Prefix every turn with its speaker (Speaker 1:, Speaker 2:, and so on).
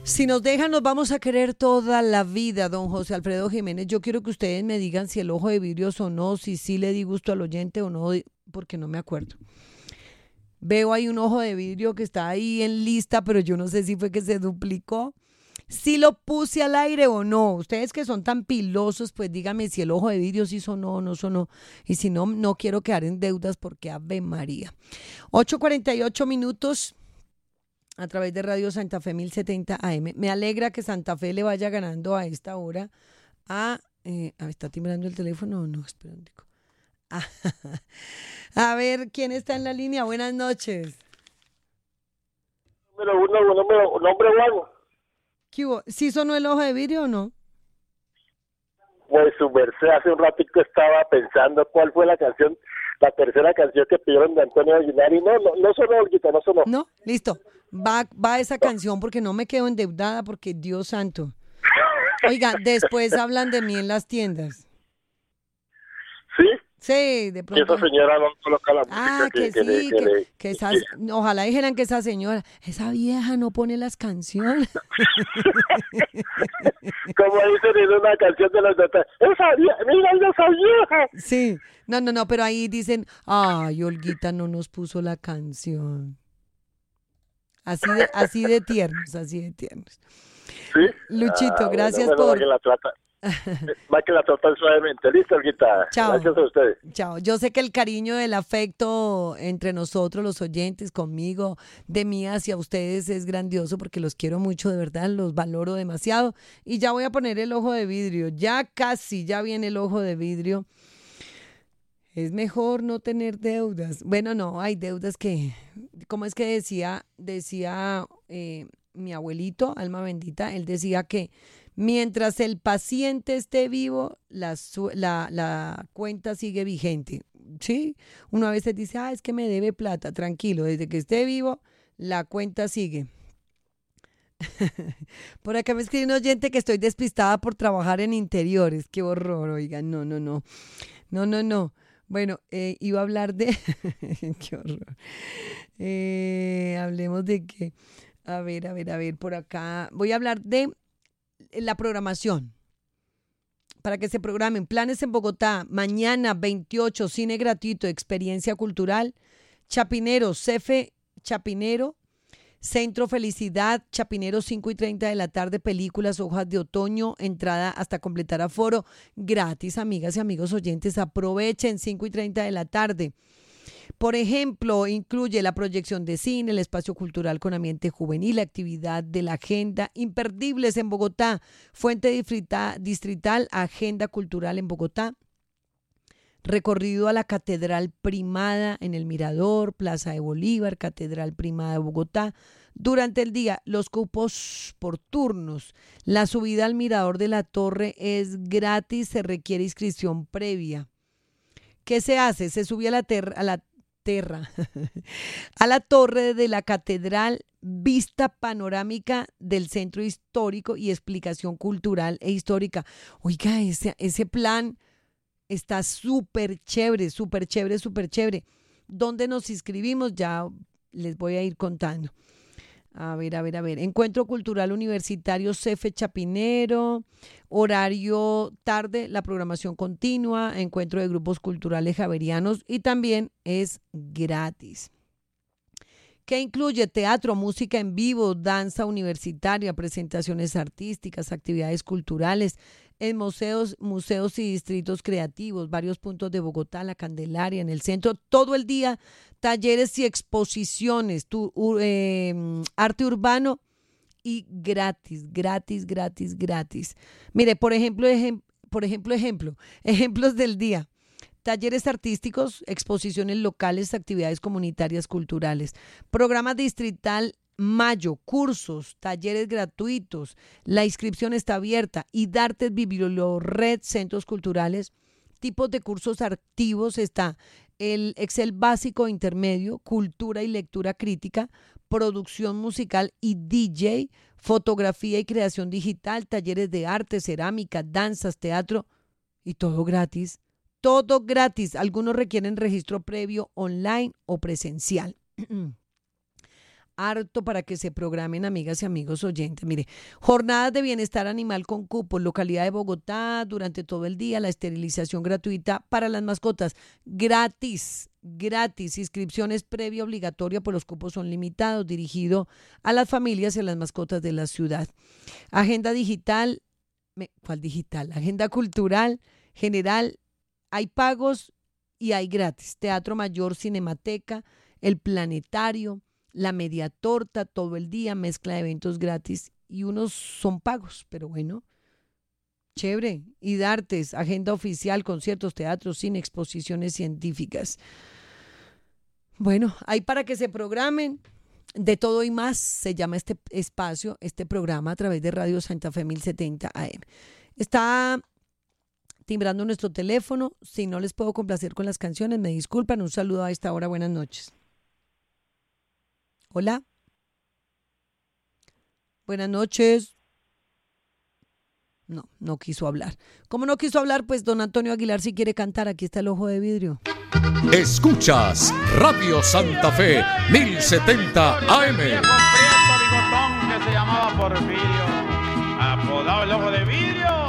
Speaker 1: Si nos dejan, nos vamos a querer toda la vida, don José Alfredo Jiménez. Yo quiero que ustedes me digan si el ojo de vidrio sonó, si sí le di gusto al oyente o no, porque no me acuerdo. Veo ahí un ojo de vidrio que está ahí en lista, pero yo no sé si fue que se duplicó. Si lo puse al aire o no. Ustedes que son tan pilosos, pues díganme si el ojo de vidrio sí sonó o no sonó. Y si no, no quiero quedar en deudas porque Ave María. 8:48 a través de Radio Santa Fe 1070 AM. Me alegra que Santa Fe le vaya ganando a esta hora a... ¿está timbrando el teléfono o no? Espera un tico. A ver, ¿quién está en la línea? Buenas noches.
Speaker 2: Número uno, nombre bueno.
Speaker 1: ¿Qué hubo? ¿Sí sonó el ojo de vidrio o no?
Speaker 2: Pues su merced hace un ratico estaba pensando cuál fue la canción, la tercera canción que pidieron de Antonio Aguilar y no sonó, Olguita, no sonó.
Speaker 1: No, listo. Va esa canción porque no me quedo endeudada porque Dios santo. Oiga, después hablan de mí en las tiendas.
Speaker 2: ¿Sí?
Speaker 1: Sí, de
Speaker 2: Y
Speaker 1: pronto.
Speaker 2: esa señora no coloca la música
Speaker 1: que esas, ojalá dijeran que esa señora, esa vieja no pone las canciones.
Speaker 2: Como dicen en una canción de los notas, esa vieja, mira esa vieja.
Speaker 1: Sí, no, pero ahí dicen, ay, Olguita no nos puso la canción. Así de tiernos, así de tiernos.
Speaker 2: ¿Sí?
Speaker 1: Luchito, gracias
Speaker 2: bueno,
Speaker 1: por...
Speaker 2: Va que la tratan suavemente. Listo, Olguita.
Speaker 1: Chao.
Speaker 2: Gracias a ustedes.
Speaker 1: Chao. Yo sé que el cariño, el afecto entre nosotros, los oyentes, conmigo, de mí hacia ustedes es grandioso porque los quiero mucho, de verdad, los valoro demasiado. Y ya voy a poner el ojo de vidrio. Ya casi, ya viene el ojo de vidrio. Es mejor no tener deudas. Bueno, no, hay deudas que, ¿cómo es que decía mi abuelito, alma bendita? Él decía que mientras el paciente esté vivo, la cuenta sigue vigente. ¿Sí? Uno a veces dice, es que me debe plata. Tranquilo, desde que esté vivo, la cuenta sigue. Por acá me escribe un oyente que estoy despistada por trabajar en interiores. Qué horror, oigan, no. Bueno, iba a hablar de... Qué horror. Hablemos de que... A ver, por acá. Voy a hablar de la programación. Para que se programen. Planes en Bogotá. Mañana 28, cine gratuito, experiencia cultural. Chapinero, Cefe Chapinero. Centro Felicidad, Chapinero, 5:30 de la tarde, películas, hojas de otoño, entrada hasta completar aforo, gratis, amigas y amigos oyentes, aprovechen, 5:30 de la tarde. Por ejemplo, incluye la proyección de cine, el espacio cultural con ambiente juvenil, actividad de la agenda, imperdibles en Bogotá, fuente distrital, agenda cultural en Bogotá. Recorrido a la Catedral Primada en el Mirador, Plaza de Bolívar, Catedral Primada de Bogotá. Durante el día, los cupos por turnos. La subida al Mirador de la Torre es gratis, se requiere inscripción previa. ¿Qué se hace? Se sube a la a la torre de la Catedral, vista panorámica del centro histórico y explicación cultural e histórica. Oiga, ese plan... Está súper chévere, súper chévere, súper chévere. ¿Dónde nos inscribimos? Ya les voy a ir contando. A ver. Encuentro Cultural Universitario Cefe Chapinero. Horario tarde, la programación continua. Encuentro de grupos culturales javerianos y también es gratis. ¿Qué incluye? Teatro, música en vivo, danza universitaria, presentaciones artísticas, actividades culturales, en museos y distritos creativos, varios puntos de Bogotá, La Candelaria, en el centro, todo el día, talleres y exposiciones, arte urbano y gratis. Mire, por ejemplo, ejemplos del día. Talleres artísticos, exposiciones locales, actividades comunitarias culturales, programa distrital Mayo, cursos, talleres gratuitos, la inscripción está abierta, IDARTES, Bibliored, centros culturales, tipos de cursos activos está el Excel básico intermedio, cultura y lectura crítica, producción musical y DJ, fotografía y creación digital, talleres de arte, cerámica, danzas, teatro y todo gratis. Todo gratis. Algunos requieren registro previo online o presencial. harto para que se programen, amigas y amigos oyentes. Mire, jornadas de bienestar animal con cupos, localidad de Bogotá, durante todo el día, la esterilización gratuita para las mascotas, gratis, inscripciones previa obligatoria, pues los cupos son limitados, dirigido a las familias y a las mascotas de la ciudad. Agenda digital, ¿cuál digital? Agenda cultural, general, hay pagos y hay gratis. Teatro Mayor, Cinemateca, el Planetario, la Media Torta, todo el día, mezcla de eventos gratis y unos son pagos, pero bueno, chévere. Y de artes, agenda oficial, conciertos, teatros, cine, exposiciones científicas. Bueno, hay para que se programen. De todo y más se llama este espacio, este programa a través de Radio Santa Fe 1070 AM. Está timbrando nuestro teléfono. Si no les puedo complacer con las canciones, me disculpan. Un saludo a esta hora. Buenas noches. Hola. Buenas noches. No quiso hablar. Como no quiso hablar, pues don Antonio Aguilar si quiere cantar. Aquí está el Ojo de Vidrio.
Speaker 3: Escuchas Radio Santa Fe 1070 AM.
Speaker 4: Un viejo prieto bigotón que se llamaba Porfirio, apodado el Ojo de Vidrio.